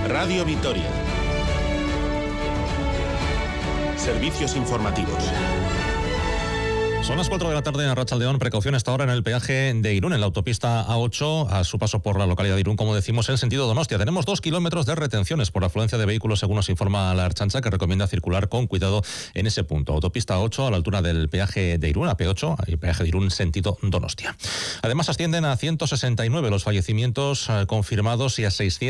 Radio Vitoria. Servicios informativos. Son las 4 de la tarde en Arratsaldeón. Precaución hasta ahora en el peaje de Irún, en la autopista A8, a su paso por la localidad de Irún, como decimos, en sentido Donostia. Tenemos 2 kilómetros de retenciones por afluencia de vehículos, según nos informa la Ertzaintza, que recomienda circular con cuidado en ese punto. Autopista A8 a la altura del peaje de Irún, AP8, y peaje de Irún, sentido Donostia. Además, ascienden a 169 los fallecimientos confirmados y a 600